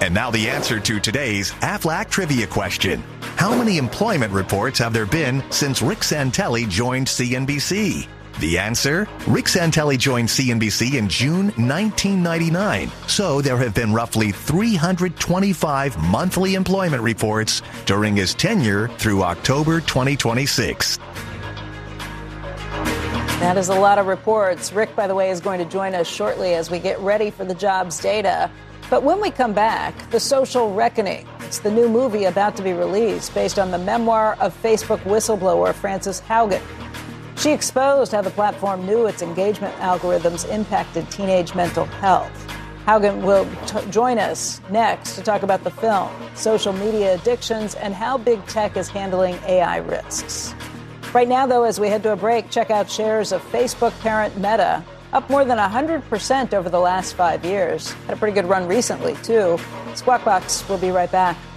And now the answer to today's Aflac trivia question. How many employment reports have there been since Rick Santelli joined CNBC? The answer? Rick Santelli joined CNBC in June 1999, so there have been roughly 325 monthly employment reports during his tenure through October 2026. That is a lot of reports. Rick, by the way, is going to join us shortly as we get ready for the jobs data. But when we come back, The Social Reckoning. It's the new movie about to be released based on the memoir of Facebook whistleblower Frances Haugen. She exposed how the platform knew its engagement algorithms impacted teenage mental health. Haugen will join us next to talk about the film, social media addictions, and how big tech is handling AI risks. Right now, though, as we head to a break, check out shares of Facebook parent Meta, up more than 100% over the last 5 years. Had a pretty good run recently, too. Squawk Box will be right back.